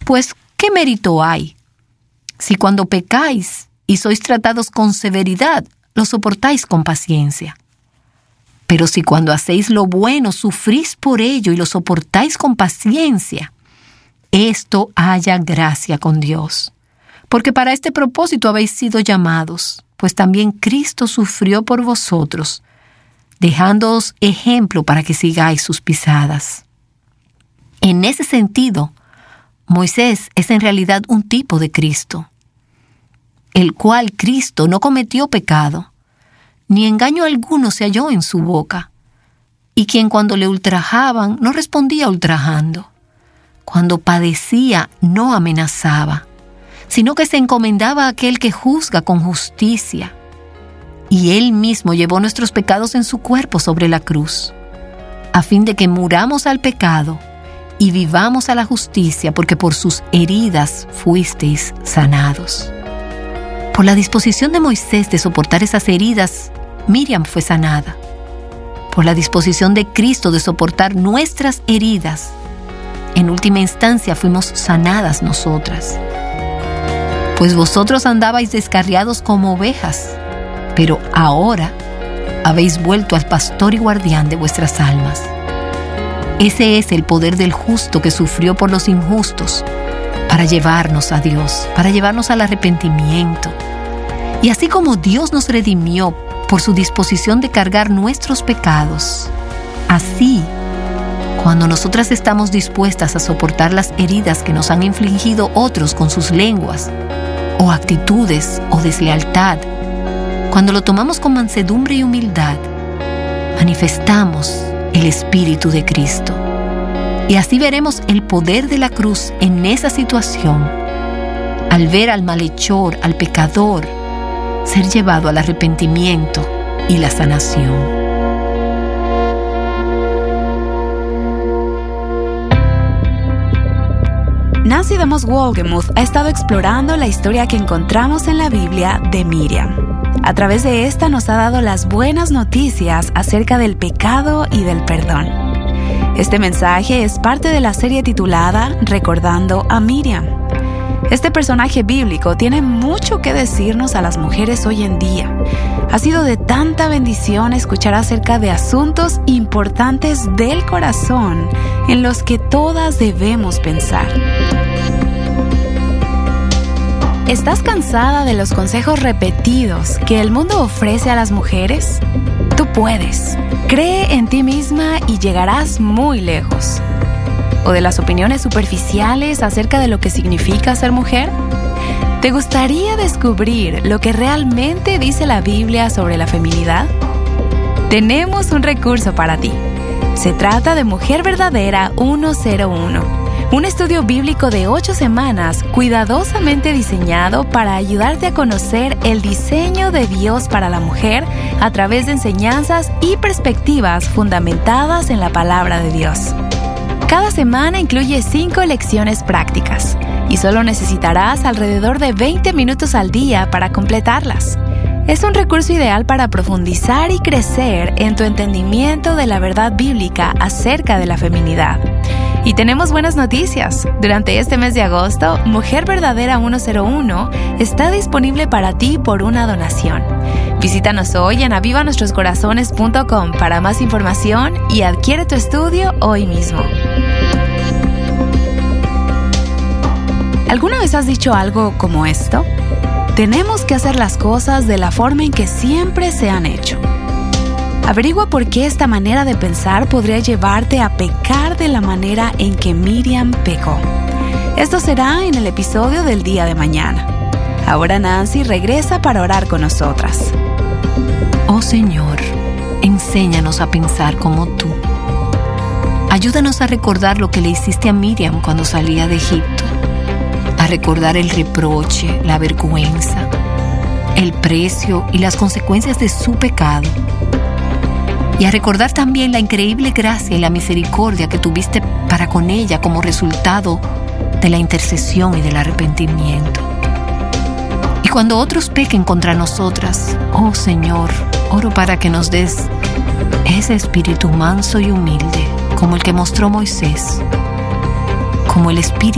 Pues, ¿qué mérito hay? Si cuando pecáis y sois tratados con severidad, lo soportáis con paciencia. Pero si cuando hacéis lo bueno sufrís por ello y lo soportáis con paciencia, esto haya gracia con Dios. Porque para este propósito habéis sido llamados, pues también Cristo sufrió por vosotros, dejándoos ejemplo para que sigáis sus pisadas. En ese sentido, Moisés es en realidad un tipo de Cristo, el cual Cristo no cometió pecado, ni engaño alguno se halló en su boca, y quien cuando le ultrajaban no respondía ultrajando, cuando padecía no amenazaba, sino que se encomendaba a aquel que juzga con justicia, y él mismo llevó nuestros pecados en su cuerpo sobre la cruz, a fin de que muramos al pecado y vivamos a la justicia, porque por sus heridas fuisteis sanados. Por la disposición de Moisés de soportar esas heridas, Miriam fue sanada. Por la disposición de Cristo de soportar nuestras heridas, en última instancia fuimos sanadas nosotras. Pues vosotros andabais descarriados como ovejas, pero ahora habéis vuelto al pastor y guardián de vuestras almas. Ese es el poder del justo que sufrió por los injustos, para llevarnos a Dios, para llevarnos al arrepentimiento. Y así como Dios nos redimió por su disposición de cargar nuestros pecados, así, cuando nosotras estamos dispuestas a soportar las heridas que nos han infligido otros con sus lenguas, o actitudes, o deslealtad, cuando lo tomamos con mansedumbre y humildad, manifestamos el Espíritu de Cristo. Y así veremos el poder de la cruz en esa situación, al ver al malhechor, al pecador, ser llevado al arrepentimiento y la sanación. Nancy DeMoss Wolgemuth ha estado explorando la historia que encontramos en la Biblia de Miriam. A través de esta nos ha dado las buenas noticias acerca del pecado y del perdón. Este mensaje es parte de la serie titulada Recordando a Miriam. Este personaje bíblico tiene mucho que decirnos a las mujeres hoy en día. Ha sido de tanta bendición escuchar acerca de asuntos importantes del corazón en los que todas debemos pensar. ¿Estás cansada de los consejos repetidos que el mundo ofrece a las mujeres? Tú puedes. Cree en ti misma y llegarás muy lejos. ¿O de las opiniones superficiales acerca de lo que significa ser mujer? ¿Te gustaría descubrir lo que realmente dice la Biblia sobre la feminidad? Tenemos un recurso para ti. Se trata de Mujer Verdadera 101, un estudio bíblico de 8 semanas cuidadosamente diseñado para ayudarte a conocer el diseño de Dios para la mujer a través de enseñanzas y perspectivas fundamentadas en la palabra de Dios. Cada semana incluye 5 lecciones prácticas y solo necesitarás alrededor de 20 minutos al día para completarlas. Es un recurso ideal para profundizar y crecer en tu entendimiento de la verdad bíblica acerca de la feminidad. Y tenemos buenas noticias. Durante este mes de agosto, Mujer Verdadera 101 está disponible para ti por una donación. Visítanos hoy en avivanuestroscorazones.com para más información y adquiere tu estudio hoy mismo. ¿Alguna vez has dicho algo como esto? Tenemos que hacer las cosas de la forma en que siempre se han hecho. Averigua por qué esta manera de pensar podría llevarte a pecar de la manera en que Miriam pecó. Esto será en el episodio del día de mañana. Ahora Nancy regresa para orar con nosotras. Oh Señor, enséñanos a pensar como tú. Ayúdanos a recordar lo que le hiciste a Miriam cuando salía de Egipto. A recordar el reproche, la vergüenza, el precio y las consecuencias de su pecado. Y a recordar también la increíble gracia y la misericordia que tuviste para con ella como resultado de la intercesión y del arrepentimiento. Y cuando otros pequen contra nosotras, oh Señor, oro para que nos des ese espíritu manso y humilde, como el que mostró Moisés, como el espíritu